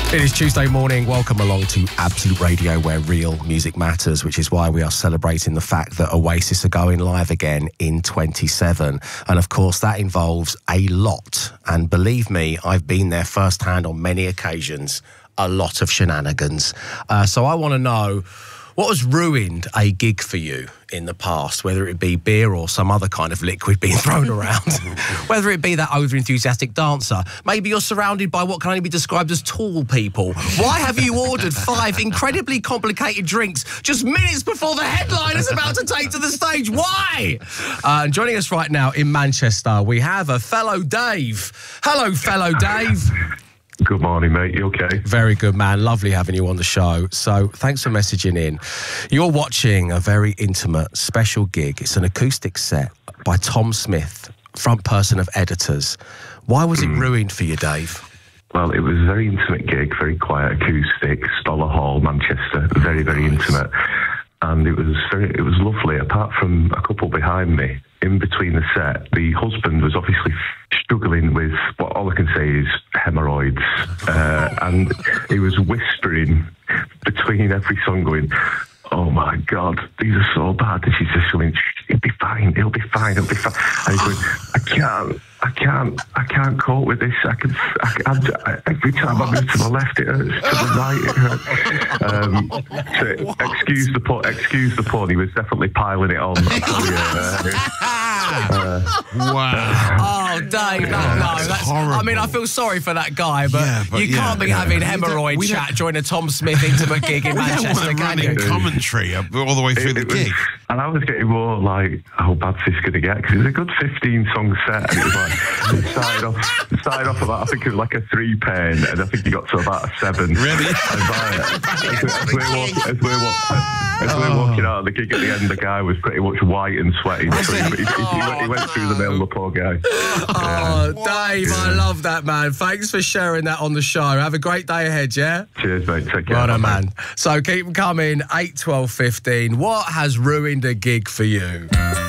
It is Tuesday morning. Welcome along to Absolute Radio, where real music matters, which is why we are celebrating the fact that Oasis are going live again in 27. And of course, that involves a lot. And believe me, I've been there firsthand on many occasions, a lot of shenanigans. So I want to know, what has ruined a gig for you in the past, whether it be beer or some other kind of liquid being thrown around, whether it be that over-enthusiastic dancer, maybe you're surrounded by what can only be described as tall people. Why have you ordered 5 incredibly complicated drinks just minutes before the headliner's about to take to the stage? Why? And joining us right now in Manchester, we have a fellow Dave. Hello, fellow Dave. Good morning, mate. You okay? Very good, man. Lovely having you on the show. So thanks for messaging in. You're watching a very intimate, special gig. It's an acoustic set by Tom Smith, front person of Editors. Why was it ruined for you, Dave? Well, it was a very intimate gig, very quiet acoustic, Stoller Hall, Manchester. Very, very intimate. And it was lovely, apart from a couple behind me. In between the set, the husband was obviously struggling with what all I can say is hemorrhoids, and he was whispering between every song going, "Oh my God, these are so bad." And she's just going, "It'll be fine, it'll be fine, it'll be fine." And he's going, I can't cope with this. Every time I move to the left, it hurts. To the right, it hurts. So excuse the pun. He was definitely piling it on. Wow. Oh, Dave, no, that's horrible. I mean, I feel sorry for that guy, but you can't be having hemorrhoid chat during a Tom Smith intimate gig in Manchester, can you? Commentary all the way through the gig. And I was getting more like, how bad's this going to get? Because it was a good 15-song set, and it was like, it started off about, I think it was like a 3-pen, and I think he got to about a 7. Really? As we're walking out of the gig at the end, the guy was pretty much white and sweaty. So he went through the middle, the poor guy. Oh, Dave, I love that, man. Thanks for sharing that on the show. Have a great day ahead, yeah? Cheers, mate. Take care. Right on, man. So keep them coming, 8, 12, 15. What has ruined a gig for you?